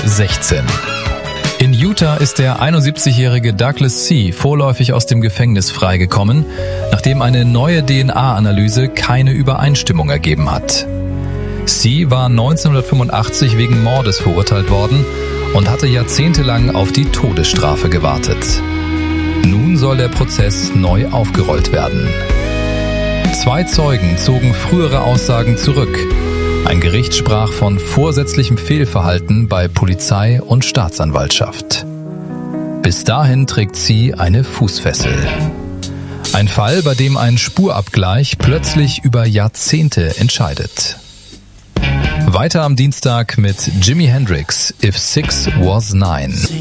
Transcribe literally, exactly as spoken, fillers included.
sechzehn. In Utah ist der einundsiebzigjährige Douglas C. vorläufig aus dem Gefängnis freigekommen, nachdem eine neue D N A-Analyse keine Übereinstimmung ergeben hat. C. war neunzehnhundertfünfundachtzig wegen Mordes verurteilt worden und hatte jahrzehntelang auf die Todesstrafe gewartet. Nun soll der Prozess neu aufgerollt werden. Zwei Zeugen zogen frühere Aussagen zurück. Ein Gericht sprach von vorsätzlichem Fehlverhalten bei Polizei und Staatsanwaltschaft. Bis dahin trägt sie eine Fußfessel. Ein Fall, bei dem ein Spurabgleich plötzlich über Jahrzehnte entscheidet. Weiter am Dienstag mit Jimi Hendrix, If Six Was Nine.